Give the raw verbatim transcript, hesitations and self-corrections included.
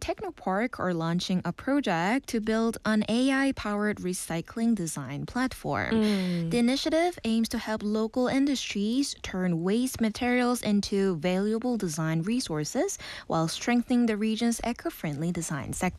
Technopark are launching a project to build an A I-powered recycling design platform. 음. The initiative aims to help local industries turn waste materials into valuable design resources while strengthening the region's eco-friendly design sector.